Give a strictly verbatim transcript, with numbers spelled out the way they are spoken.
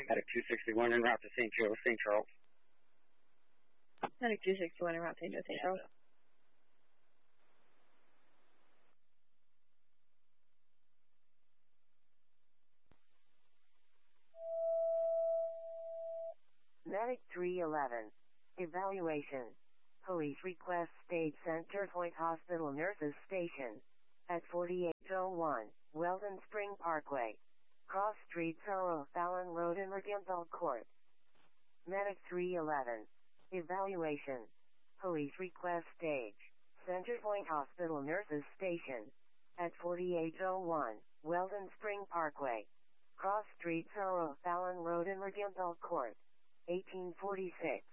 Medic two sixty-one en route to Saint Joe, Saint Charles. Medic two sixty-one en route to Saint Joe, Saint Charles. Medic three eleven. Evaluation. Police request stage Center Point Hospital Nurses Station. At forty-eight oh one, Weldon Spring Parkway. Cross Street Sorrow Fallon Road in Regenthal Court. Medic three eleven. Evaluation. Police request stage. Center Point Hospital Nurses Station. At forty-eight oh one, Weldon Spring Parkway. Cross Street Sorrow Fallon Road in Regenthal Court. eighteen forty-six.